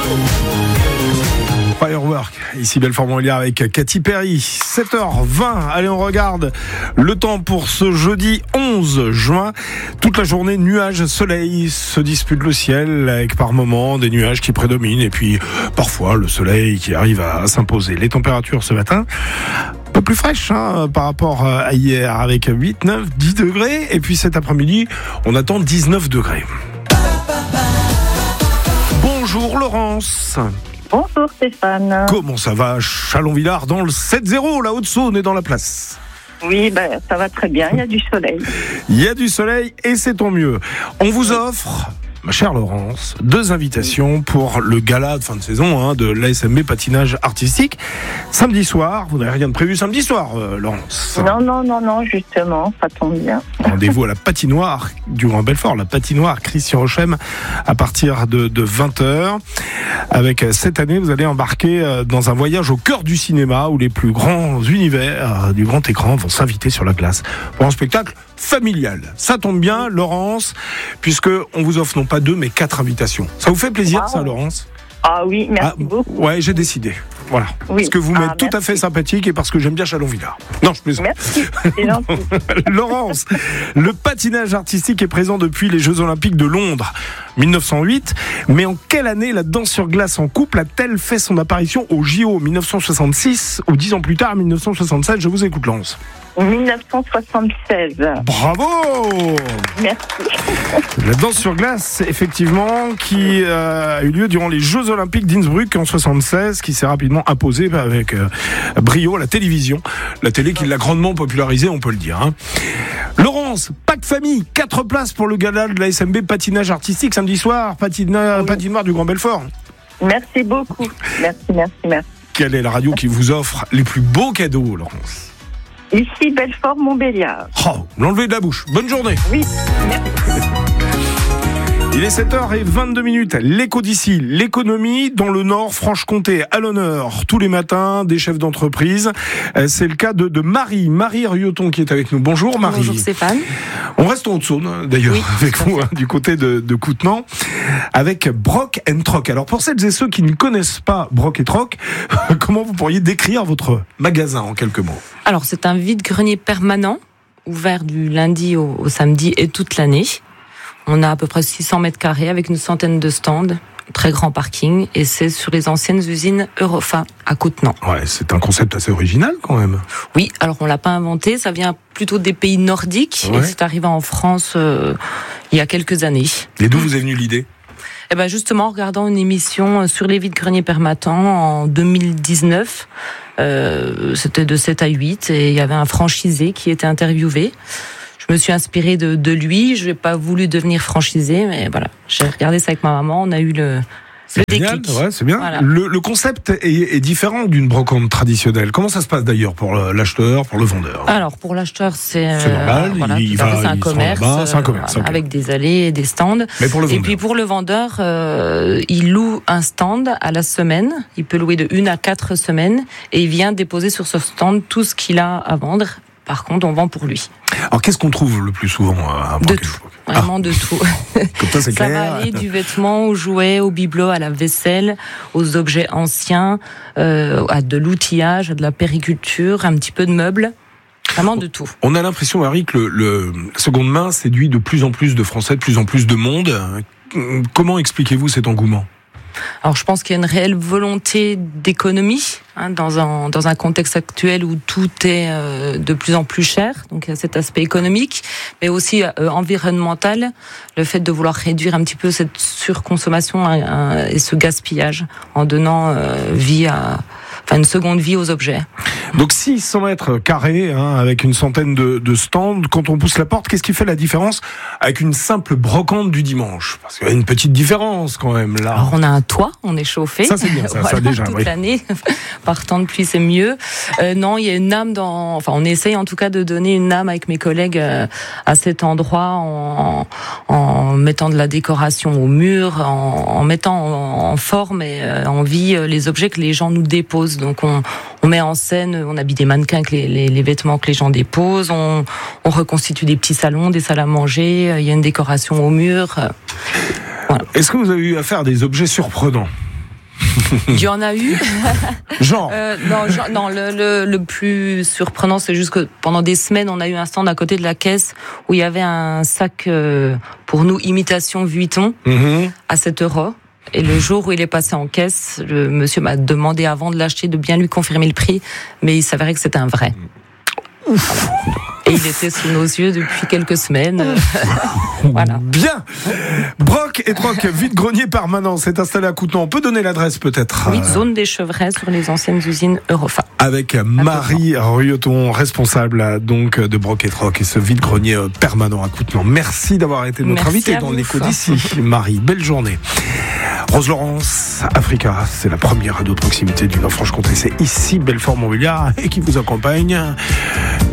Firework, ici Belfort-Montbéliard avec Katy Perry, 7h20. Allez, on regarde le temps pour ce jeudi 11 juin. Toute la journée, nuages, soleil se disputent le ciel avec par moments des nuages qui prédominent et puis parfois le soleil qui arrive à s'imposer. Les températures ce matin, un peu plus fraîches par rapport à hier avec 8, 9, 10 degrés. Et puis cet après-midi, on attend 19 degrés. Bonjour Laurence. Bonjour Stéphane. Comment ça va, Chalon-Villard dans le 7-0, la Haute-Saône est dans la place. Oui, ça va très bien, il y a du soleil. Il y a du soleil et c'est tant mieux. On vous offre, ma chère Laurence, 2 invitations pour le gala de fin de saison de l'ASMB patinage artistique. Samedi soir, vous n'avez rien de prévu samedi soir, Laurence? Non, justement, ça tombe bien. Rendez-vous à la patinoire du Grand Belfort, la patinoire Christian-Rochem, à partir de 20h. Avec cette année, vous allez embarquer dans un voyage au cœur du cinéma où les plus grands univers du grand écran vont s'inviter sur la glace pour un spectacle familial. Ça tombe bien, Laurence, puisque on vous offre non pas 2 mais 4 invitations. Ça vous fait plaisir, ça, Laurence? Ah oui, merci beaucoup. Ouais, j'ai décidé. Voilà. Oui. Parce que vous m'êtes tout à fait sympathique et parce que j'aime bien Chalon-Villard. Non, je plaisante. Merci, c'est gentil. Laurence, le patinage artistique est présent depuis les Jeux Olympiques de Londres, 1908. Mais en quelle année la danse sur glace en couple a-t-elle fait son apparition au JO 1966 ou 10 ans plus tard, 1967? Je vous écoute, Laurence. 1976. Bravo! Merci. La danse sur glace, effectivement, qui a eu lieu durant les Jeux Olympiques d'Innsbruck en 76, qui s'est rapidement imposée avec brio à la télévision. La télé qui l'a grandement popularisée, on peut le dire. Laurence, pack famille, 4 places pour le gala de la SMB patinage artistique samedi soir, patinoire du Grand Belfort. Merci beaucoup. Merci. Quelle est la radio qui vous offre les plus beaux cadeaux, Laurence? Ici Belfort-Montbéliard. Oh, l'enlever de la bouche. Bonne journée. Oui, merci. Il est 7h22. L'écho d'ici, l'économie dans le Nord, Franche-Comté à l'honneur tous les matins des chefs d'entreprise. C'est le cas de Marie Rioton qui est avec nous. Bonjour Marie. Bonjour Stéphane. On reste en Haute-Saône d'ailleurs avec vous du côté de Coutenant avec Broc & Troc. Alors pour celles et ceux qui ne connaissent pas Broc & Troc, comment vous pourriez décrire votre magasin en quelques mots? Alors c'est un vide-grenier permanent ouvert du lundi au samedi et toute l'année. On a à peu près 600 mètres carrés avec une centaine de stands, très grand parking, et c'est sur les anciennes usines Eurofa à Coutenant. Ouais, c'est un concept assez original quand même. Oui, alors on l'a pas inventé, ça vient plutôt des pays nordiques, et c'est arrivé en France il y a quelques années. Et d'où vous est venue l'idée? Eh ben justement, en regardant une émission sur les vides-greniers permanents en 2019, c'était de 7 à 8, et il y avait un franchisé qui était interviewé. Je me suis inspirée de lui, je n'ai pas voulu devenir franchisée, mais voilà, j'ai regardé ça avec ma maman, on a eu le déclic. Ouais, c'est bien. Voilà. Le concept est différent d'une brocante traditionnelle. Comment ça se passe d'ailleurs pour l'acheteur, pour le vendeur? Alors pour l'acheteur, c'est normal, c'est un commerce, okay. Avec des allées et des stands. Mais pour le vendeur. Et puis pour le vendeur, il loue un stand à la semaine. Il peut louer de 1 à 4 semaines et il vient déposer sur ce stand tout ce qu'il a à vendre. Par contre, on vend pour lui. Alors, qu'est-ce qu'on trouve le plus souvent à De tout, vraiment de tout. Comme ça, c'est clair. Ça va aller du vêtement aux jouets, aux bibelots, à la vaisselle, aux objets anciens, à de l'outillage, à de la périculture, un petit peu de meubles. Vraiment de tout. On a l'impression, Marie, que le seconde main séduit de plus en plus de Français, de plus en plus de monde. Comment expliquez-vous cet engouement ? Alors je pense qu'il y a une réelle volonté d'économie dans un contexte actuel où tout est de plus en plus cher. Donc il y a cet aspect économique, mais aussi environnemental, le fait de vouloir réduire un petit peu cette surconsommation et ce gaspillage en donnant une seconde vie aux objets. Donc 600 mètres carrés avec une centaine de stands. Quand on pousse la porte, qu'est-ce qui fait la différence avec une simple brocante du dimanche? Parce qu'il y a une petite différence quand même là. Alors on a un toit, on est chauffé. Ça c'est bien, ça déjà. Toute l'année, par temps de pluie c'est mieux. Non, il y a une âme on essaye en tout cas de donner une âme avec mes collègues à cet endroit en mettant de la décoration au mur, en mettant en forme et en vie les objets que les gens nous déposent. Donc on met en scène, on habille des mannequins avec les vêtements que les gens déposent, on reconstitue des petits salons, des salles à manger, il y a une décoration au mur. Voilà. Est-ce que vous avez eu affaire à des objets surprenants ? Il y en a eu. Genre Non, le plus surprenant, c'est juste que pendant des semaines, on a eu un stand à côté de la caisse où il y avait un sac, pour nous, imitation Vuitton, à 7 €. Et le jour où il est passé en caisse, le monsieur m'a demandé avant de l'acheter de bien lui confirmer le prix, mais il s'avérait que c'était un vrai. Ouf. Et il était sous nos yeux depuis quelques semaines. Voilà. Bien. Broc et Troc, vide-grenier permanent, s'est installé à Coutenant. On peut donner l'adresse peut-être? Oui, zone des Chevrets sur les anciennes usines Eurofa. Avec Marie Ruyoton, responsable donc de Broc et Troc et ce vide-grenier permanent à Coutenant. Merci d'avoir été notre invité dans l'écho d'ici. Marie, belle journée. Rose Laurence, Africa, c'est la première radio de proximité du Nord-Franche-Comté. C'est ici Belfort-Montbéliard et qui vous accompagne.